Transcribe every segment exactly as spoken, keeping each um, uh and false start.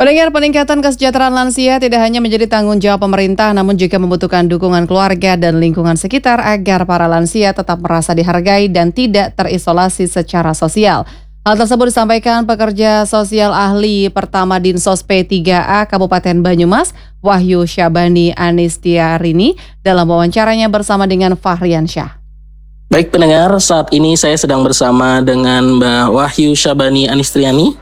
Pendengar, peningkatan kesejahteraan lansia tidak hanya menjadi tanggung jawab pemerintah, namun juga membutuhkan dukungan keluarga dan lingkungan sekitar agar para lansia tetap merasa dihargai dan tidak terisolasi secara sosial. Hal tersebut disampaikan pekerja sosial ahli pertama Dinsos P tiga A Kabupaten Banyumas, Wahyu Syabani Anistiarini, dalam wawancaranya bersama dengan Fahrian Syah. Baik pendengar, saat ini saya sedang bersama dengan Mbak Wahyu Syabani Anistiani,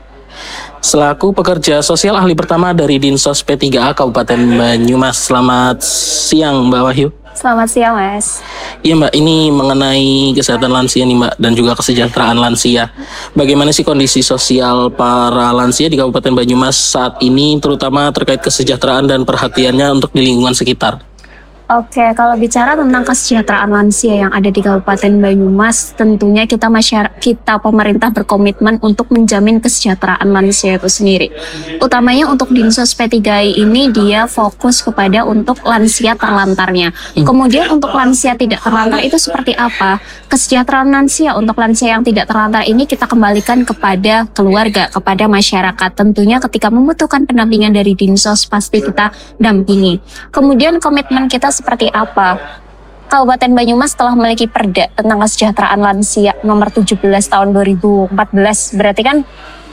selaku pekerja sosial ahli pertama dari Dinsos P tiga A Kabupaten Banyumas. Selamat siang Mbak Wahyu. Selamat siang Mas. Iya Mbak, ini mengenai kesehatan lansia nih Mbak, dan juga kesejahteraan lansia. Bagaimana sih kondisi sosial para lansia di Kabupaten Banyumas saat ini, terutama terkait kesejahteraan dan perhatiannya untuk di lingkungan sekitar? Oke, kalau bicara tentang kesejahteraan lansia yang ada di Kabupaten Banyumas, tentunya kita masyarakat, kita pemerintah berkomitmen untuk menjamin kesejahteraan lansia itu sendiri. Utamanya untuk Dinsos P tiga I ini dia fokus kepada untuk lansia terlantarnya. Hmm. Kemudian untuk lansia tidak terlantar itu seperti apa? Kesejahteraan lansia untuk lansia yang tidak terlantar ini kita kembalikan kepada keluarga, kepada masyarakat. Tentunya ketika membutuhkan pendampingan dari Dinsos pasti kita dampingi. Kemudian komitmen kita seperti apa? Kabupaten Banyumas telah memiliki Perda tentang kesejahteraan lansia nomor tujuh belas tahun dua ribu empat belas. Berarti kan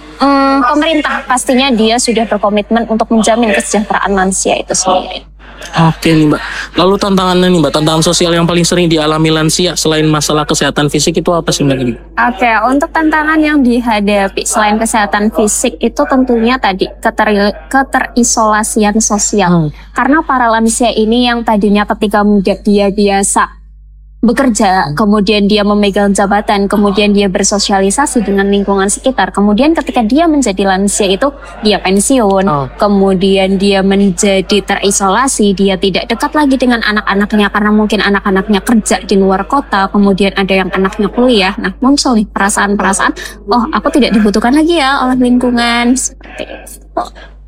hmm, pemerintah pastinya dia sudah berkomitmen untuk menjamin kesejahteraan lansia itu sendiri. Oke nih Mbak, lalu tantangannya nih Mbak, tantangan sosial yang paling sering dialami lansia selain masalah kesehatan fisik itu apa sih Mbak? Oke, untuk tantangan yang dihadapi selain kesehatan fisik itu tentunya tadi keter keterisolasian sosial. Hmm. Karena para lansia ini yang tadinya ketika muda dia biasa bekerja, kemudian dia memegang jabatan, kemudian dia bersosialisasi dengan lingkungan sekitar, kemudian ketika dia menjadi lansia itu dia pensiun, oh. kemudian dia menjadi terisolasi, dia tidak dekat lagi dengan anak-anaknya karena mungkin anak-anaknya kerja di luar kota, kemudian ada yang anaknya kuliah. Nah, muncul nih perasaan-perasaan, oh aku tidak dibutuhkan lagi ya oleh lingkungan, seperti itu.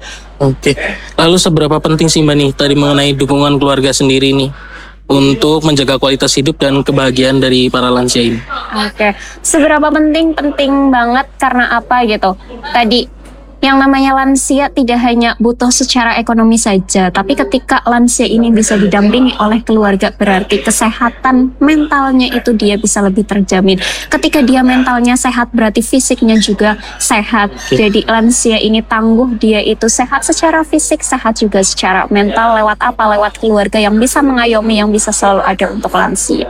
Oke, lalu seberapa penting sih Mbak nih tadi mengenai dukungan keluarga sendiri nih untuk menjaga kualitas hidup dan kebahagiaan dari para lansia ini? Oke, seberapa penting? Penting banget karena apa gitu? Tadi yang namanya lansia tidak hanya butuh secara ekonomi saja, tapi ketika lansia ini bisa didampingi oleh keluarga, berarti kesehatan mentalnya itu dia bisa lebih terjamin. Ketika dia mentalnya sehat, berarti fisiknya juga sehat. Jadi lansia ini tangguh, dia itu sehat secara fisik, sehat juga secara mental. Lewat apa? Lewat keluarga yang bisa mengayomi, yang bisa selalu ada untuk lansia.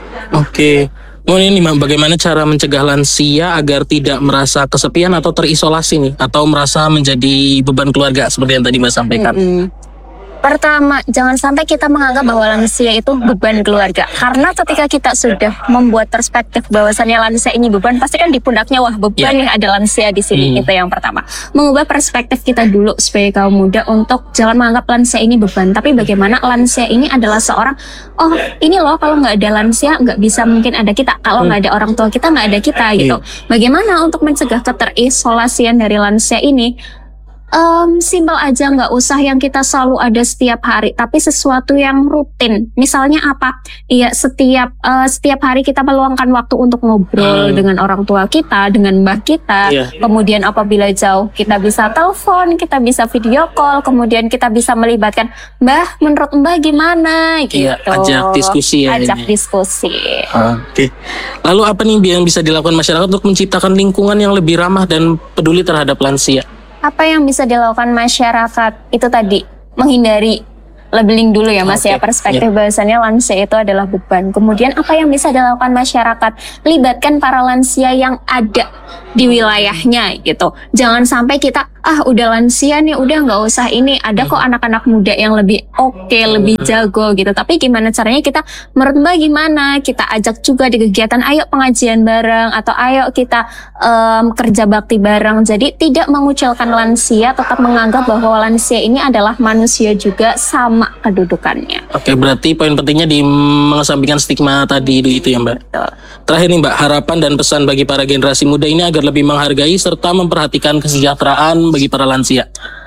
Oke. Oh ini Mbak, bagaimana cara mencegah lansia agar tidak merasa kesepian atau terisolasi nih, atau merasa menjadi beban keluarga seperti yang tadi Mbak sampaikan? Mm-hmm. Pertama, jangan sampai kita menganggap bahwa lansia itu beban keluarga. Karena ketika kita sudah membuat perspektif bahwasannya lansia ini beban, pasti kan di pundaknya wah beban yeah. nih ada lansia di sini. Hmm. Itu yang pertama. Mengubah perspektif kita dulu sebagai kaum muda untuk jangan menganggap lansia ini beban, tapi bagaimana lansia ini adalah seorang, oh ini loh kalau nggak ada lansia nggak bisa mungkin ada kita. Kalau nggak hmm. ada orang tua kita nggak ada kita gitu. Yeah. Bagaimana untuk mencegah keterisolasian dari lansia ini? Um, simpel aja, nggak usah yang kita selalu ada setiap hari, tapi sesuatu yang rutin. Misalnya apa? Iya, setiap uh, setiap hari kita meluangkan waktu untuk ngobrol hmm. dengan orang tua kita, dengan mbah kita. Yeah. Kemudian apabila jauh, kita bisa telepon, kita bisa video call. Kemudian kita bisa melibatkan, mbah, menurut mbah gimana? Gitu. Yeah, ajak diskusi ya. Ajak ini. diskusi. Oke. Okay. Lalu apa nih yang bisa dilakukan masyarakat untuk menciptakan lingkungan yang lebih ramah dan peduli terhadap lansia? Apa yang bisa dilakukan masyarakat itu tadi menghindari labeling dulu ya Mas okay. ya, perspektif yeah. bahwasannya lansia itu adalah beban. Kemudian apa yang bisa dilakukan masyarakat? Libatkan para lansia yang ada di wilayahnya gitu. Jangan sampai kita ah udah lansia nih udah nggak usah ini, ada kok anak-anak muda yang lebih oke, okay, lebih jago gitu. Tapi gimana caranya kita menurut Mbak gimana? Kita ajak juga di kegiatan, ayo pengajian bareng atau ayo kita um, kerja bakti bareng. Jadi tidak mengucilkan lansia, tetap menganggap bahwa lansia ini adalah manusia juga sama kedudukannya. Oke, berarti poin pentingnya di mengesampingkan stigma tadi itu ya Mbak. Betul. Terakhir nih Mbak, harapan dan pesan bagi para generasi muda ini agar lebih menghargai serta memperhatikan kesejahteraan bagi para lansia.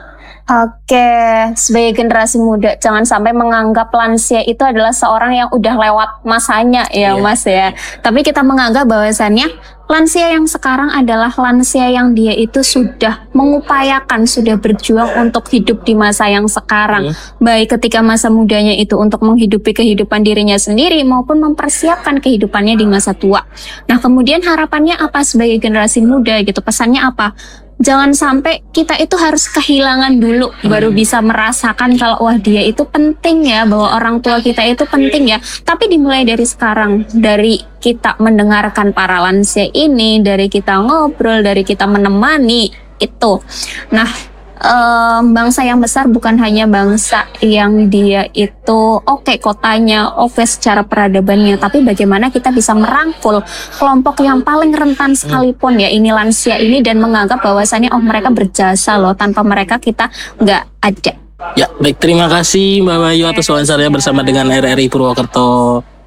Oke, sebagai generasi muda jangan sampai menganggap lansia itu adalah seorang yang udah lewat masanya ya Iya. Mas ya. Tapi kita menganggap bahwasannya lansia yang sekarang adalah lansia yang dia itu sudah mengupayakan, sudah berjuang untuk hidup di masa yang sekarang. Baik ketika masa mudanya itu untuk menghidupi kehidupan dirinya sendiri maupun mempersiapkan kehidupannya di masa tua. Nah, kemudian harapannya apa sebagai generasi muda gitu? Pesannya apa? Jangan sampai kita itu harus kehilangan dulu baru bisa merasakan kalau wah dia itu penting ya, bahwa orang tua kita itu penting ya. Tapi dimulai dari sekarang, dari kita mendengarkan para lansia ini, dari kita ngobrol, dari kita menemani itu. Nah, em, bangsa yang besar bukan hanya bangsa yang dia itu oke kotanya, oke secara peradabannya, tapi bagaimana kita bisa merangkul kelompok yang paling rentan sekalipun ya ini lansia ini dan menganggap bahwasannya oh mereka berjasa loh, tanpa mereka kita nggak ada. Ya, baik, terima kasih Mbak Wahyu atas wawancaranya bersama dengan R R I Purwokerto.